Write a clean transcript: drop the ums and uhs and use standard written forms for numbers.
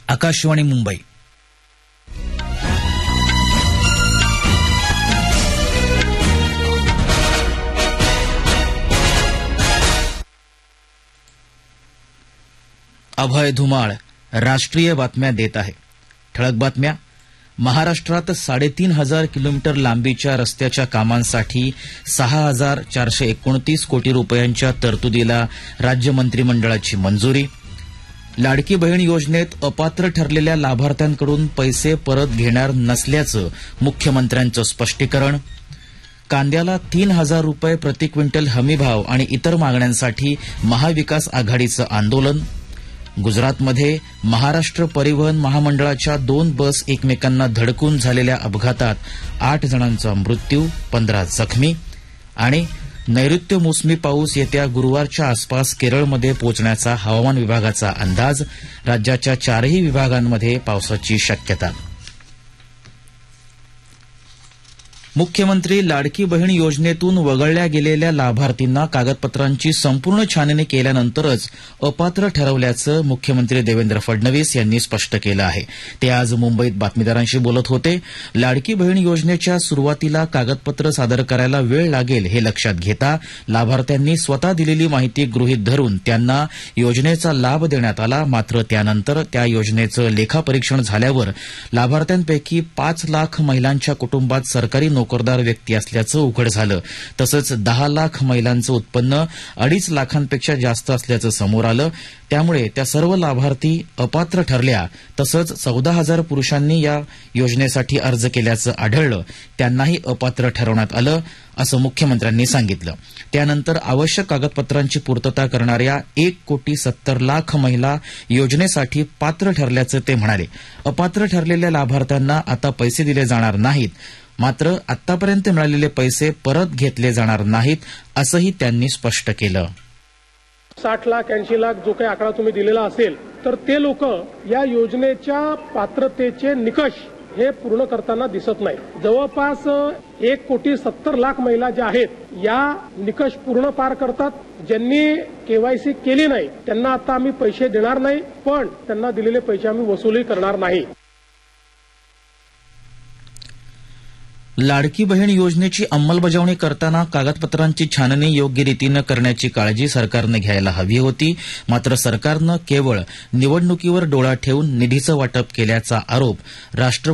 आकाशवाणी मुंबई. अभय धुमाळ राष्ट्रीय बातम्या देत आहे. ठळक बातम्या. महाराष्ट्रात 3,500 किलोमीटर लांबीच्या रस्त्याच्या कामांसाठी 6,429 कोटी रुपयांच्या तरतुदीला राज्य मंत्रिमंडळाची मंजुरी. लाडकी बहीण योजनेत अपात्र ठरलेल्या लाभार्थ्यांकडून पैसे परत घेणार नसल्याचं मुख्यमंत्र्यांचं स्पष्टीकरण. कांद्याला 3,000 रुपये प्रति क्विंटल हमीभाव आणि इतर मागण्यांसाठी महाविकास आघाडीचं आंदोलन. गुजरातमध्ये महाराष्ट्र परिवहन महामंडळाच्या 2 बस एकमेकांना धडकून झालेल्या अपघातात 8 जणांचा मृत्यू, 15 जखमी. आणि नैऋत्य मोसमी पाऊस येत्या गुरुवारच्या आसपास केरळमध्ये पोहोचण्याचा हवामान विभागाचा अंदाज. राज्याच्या 4ही विभागांमध्ये पावसाची शक्यता. मुख्यमंत्री लाडकी बहीण योजनेतून वगळल्या गेलेल्या लाभार्थींना कागदपत्रांची संपूर्ण छाननी केल्यानंतरच अपात्र ठरवल्याचं मुख्यमंत्री देवेंद्र फडणवीस यांनी स्पष्ट केलं आहे. ते आज मुंबईत बातमीदारांशी बोलत होते. लाडकी बहीण योजनेच्या सुरुवातीला कागदपत्र सादर करायला वेळ लागेल हे लक्षात घेता लाभार्थ्यांनी स्वतः दिलेली माहिती गृहीत धरून त्यांना योजनेचा लाभ देण्यात आला. मात्र त्यानंतर त्या योजनेचं लेखापरीक्षण झाल्यावर लाभार्थ्यांपैकी 5 लाख महिलांच्या कुटुंबात सरकारी नोकरदार व्यक्ती असल्याचं उघड झालं. तसंच 10 लाख महिलांचं उत्पन्न 2.5 लाखांपेक्षा जास्त असल्याचं समोर आलं. त्यामुळे त्या सर्व लाभार्थी अपात्र ठरल्या. तसंच 14,000 पुरुषांनी या योजनेसाठी अर्ज केल्याचं आढळलं. त्यांनाही अपात्र ठरवण्यात आलं असं मुख्यमंत्र्यांनी सांगितलं. त्यानंतर आवश्यक कागदपत्रांची पूर्तता करणाऱ्या 1,70,00,000 महिला योजनेसाठी पात्र ठरल्याचं ते म्हणाले. अपात्र ठरलेल्या लाभार्थ्यांना आता पैसे दिले जाणार नाहीत. मात्र आतापर्यंत मिळालेले पैसे परत घेतले जाणार नाहीत असंही त्यांनी स्पष्ट केलं. 60 लाख 80 लाख जो काही आकडा तुम्ही दिलेला असेल तर ते लोक या योजनेच्या पात्रतेचे निकष हे पूर्ण करताना दिसत नाही. जवळपास 1,70,00,000 महिला ज्या आहेत या निकष पूर्ण पार करतात. ज्यांनी केवायसी केली नाही त्यांना आता आम्ही पैसे देणार नाही, पण त्यांना दिलेले पैसे आम्ही वसुली करणार नाही. लाडकी बहीण योजनेची अंमलबजावणी करताना कागदपत्रांची छाननी योग्य रीतीनं करण्याची काळजी सरकारनं घ्यायला हवी होती. मात्र सरकारनं केवळ निवडणुकीवर डोळा ठेवून निधीचं वाटप केल्याचा आरोप